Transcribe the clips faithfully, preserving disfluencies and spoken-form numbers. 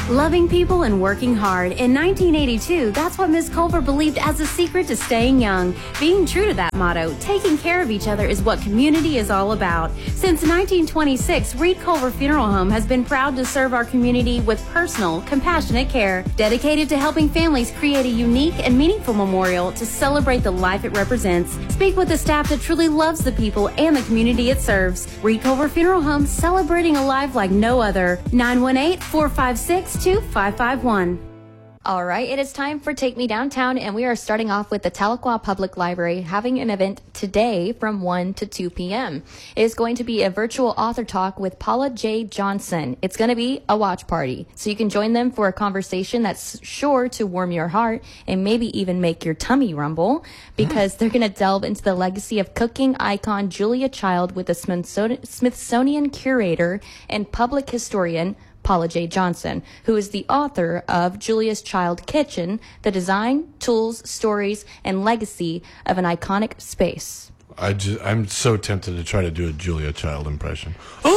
Loving people and working hard. In nineteen eighty-two, that's what Miz Culver believed as the secret to staying young. Being true to that motto, taking care of each other is what community is all about. Since nineteen twenty-six, Reed Culver Funeral Home has been proud to serve our community with personal, compassionate care, dedicated to helping families create a unique and meaningful memorial to celebrate the life it represents. Speak with the staff that truly loves the people and the community it serves. Reed Culver Funeral Home, celebrating a life like no other. nine one eight, four five six, two five five one. All right, it is time for Take Me Downtown, and we are starting off with the Tahlequah Public Library having an event today from one to two p.m. It is going to be a virtual author talk with Paula J. Johnson. It's going to be a watch party, so you can join them for a conversation that's sure to warm your heart and maybe even make your tummy rumble, because they're going to delve into the legacy of cooking icon Julia Child with the Smithsonian curator and public historian Paula J. Johnson, who is the author of Julia's Child Kitchen, the design, tools, stories, and legacy of an iconic space. I just, I'm so tempted to try to do a Julia Child impression.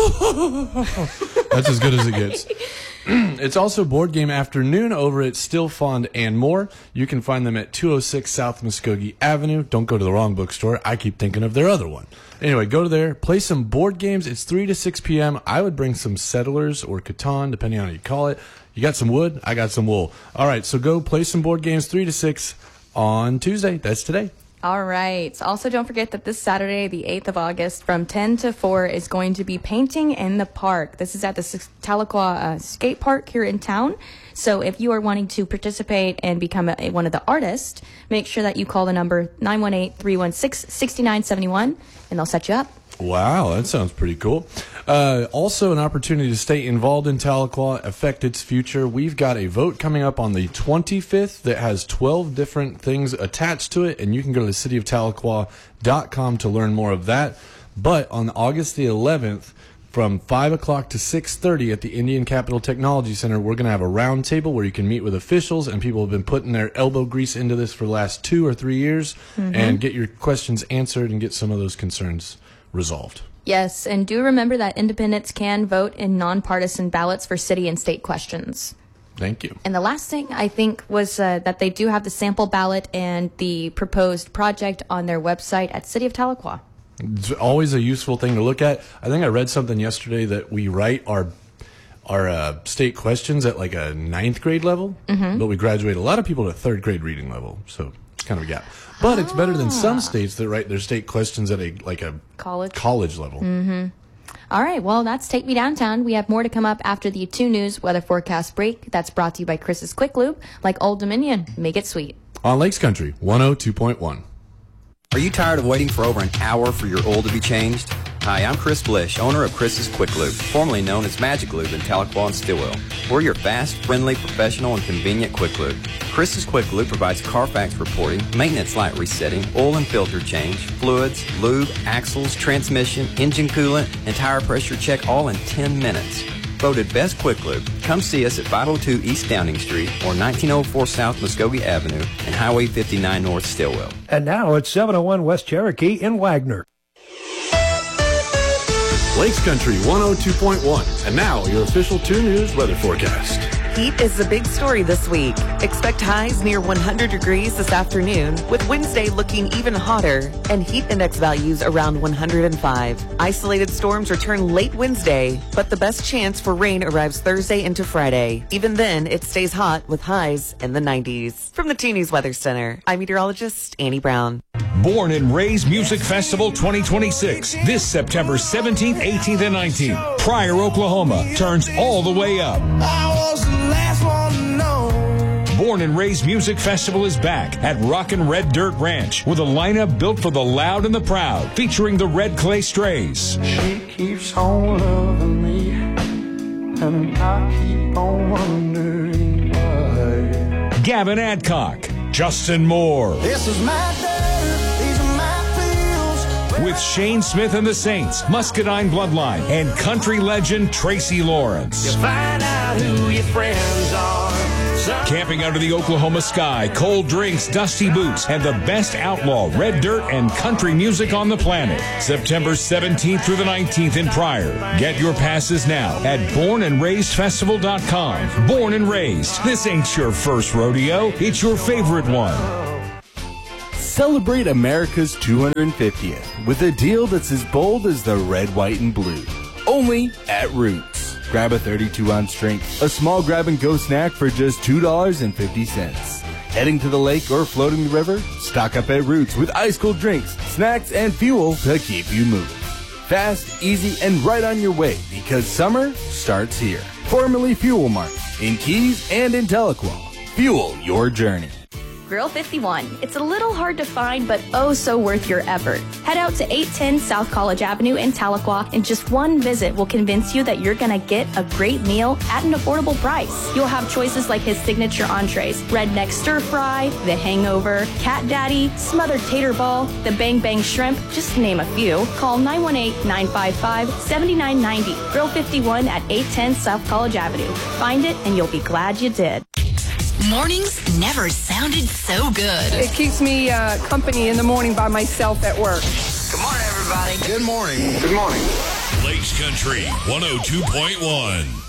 That's as good as it gets. It's also Board Game Afternoon over at Still Fond and More. You can find them at two oh six South Muskogee Avenue. Don't go to the wrong bookstore. I keep thinking of their other one. Anyway, go to there, play some board games. It's three to six p.m. I would bring some Settlers or Catan, depending on how you call it. You got some wood, I got some wool. All right, so go play some board games three to six on Tuesday. That's today. All right. Also, don't forget that this Saturday, the eighth of August, from ten to four, is going to be painting in the park. This is at the Tahlequah uh, skate park here in town. So if you are wanting to participate and become a, one of the artists, make sure that you call the number nine one eight, three one six, six nine seven one, and they'll set you up. Wow, that sounds pretty cool. Uh, also, an opportunity to stay involved in Tahlequah, affect its future. We've got a vote coming up on the twenty-fifth that has twelve different things attached to it, and you can go to the city of tahlequah dot com to learn more of that. But on August the eleventh, from five o'clock to six thirty at the Indian Capital Technology Center, we're going to have a round table where you can meet with officials, and people have been putting their elbow grease into this for the last two or three years, mm-hmm. and get your questions answered and get some of those concerns resolved. Yes, and do remember that independents can vote in nonpartisan ballots for city and state questions. Thank you. And the last thing, I think, was uh, that they do have the sample ballot and the proposed project on their website at City of Tahlequah. It's always a useful thing to look at. I think I read something yesterday that we write our our uh, state questions at like a ninth grade level, mm-hmm. but we graduate a lot of people to third grade reading level, so it's kind of a gap. But it's better than some states that write their state questions at a like a college college level. Mm-hmm. All right, well, that's Take Me Downtown. We have more to come up after the two news weather forecast break. That's brought to you by Chris's Quick Lube. Like Old Dominion, make it sweet. On Lakes Country, one oh two point one. Are you tired of waiting for over an hour for your oil to be changed? Hi, I'm Chris Blish, owner of Chris's Quick Lube, formerly known as Magic Lube in Tahlequah and Stillwell. We're your fast, friendly, professional, and convenient Quick Lube. Chris's Quick Lube provides Carfax reporting, maintenance light resetting, oil and filter change, fluids, lube, axles, transmission, engine coolant, and tire pressure check all in ten minutes. Voted Best Quick Lube. Come see us at five oh two East Downing Street or nineteen oh four South Muskogee Avenue and Highway fifty-nine North Stillwell. And now it's seven oh one West Cherokee in Wagner. Lakes Country one oh two point one. And now your official two news weather forecast. Heat is the big story this week. Expect highs near one hundred degrees this afternoon, with Wednesday looking even hotter and heat index values around one hundred five. Isolated storms return late Wednesday, but the best chance for rain arrives Thursday into Friday. Even then, it stays hot with highs in the nineties. From the Two News Weather Center, I'm meteorologist Annie Brown. Born and Raised Music Festival twenty twenty-six, this September seventeenth, eighteenth, and nineteenth. Pryor, Oklahoma turns all the way up. I was the last one to know. Born and Raised Music Festival is back at Rockin' Red Dirt Ranch with a lineup built for the loud and the proud, featuring the Red Clay Strays. She keeps on loving me, and I keep on wondering why. Gavin Adcock, Justin Moore. This is my dirt, these are my fields. With Shane Smith and the Saints, Muscadine Bloodline, and country legend Tracy Lawrence. You find out who your friends are. Camping under the Oklahoma sky, cold drinks, dusty boots, and the best outlaw, red dirt, and country music on the planet. September seventeenth through the nineteenth in Pryor. Get your passes now at born and raised festival dot com. Born and Raised. This ain't your first rodeo. It's your favorite one. Celebrate America's two hundred fiftieth with a deal that's as bold as the red, white, and blue. Only at Roots. Grab a thirty-two ounce drink, a small grab-and-go snack for just two dollars and fifty cents. Heading to the lake or floating the river? Stock up at Roots with ice-cold drinks, snacks, and fuel to keep you moving. Fast, easy, and right on your way because summer starts here. Formerly Fuel Mart, in Keys and in Tahlequah. Fuel your journey. Grill fifty-one. It's a little hard to find, but oh so worth your effort. Head out to eight ten South College Avenue in Tahlequah, and just one visit will convince you that you're gonna get a great meal at an affordable price. You'll have choices like his signature entrees, redneck stir fry, the hangover, cat daddy, smothered tater ball, the bang bang shrimp, just to name a few. Call nine one eight, nine five five, seven nine nine zero. Grill fifty-one at eight ten South College Avenue. Find it and you'll be glad you did. Mornings never sounded so good. It keeps me uh, company in the morning by myself at work. Good morning, everybody. Good morning. Good morning. Lakes Country one oh two point one.